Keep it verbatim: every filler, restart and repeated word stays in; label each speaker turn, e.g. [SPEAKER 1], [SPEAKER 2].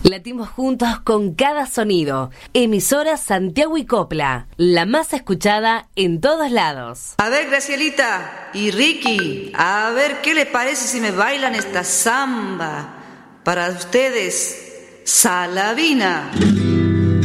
[SPEAKER 1] Latimos juntos con cada sonido. Emisora Santiago y Copla, la más escuchada en todos lados.
[SPEAKER 2] A ver, Gracielita y Ricky, a ver qué les parece si me bailan esta samba. Para ustedes, Salavina.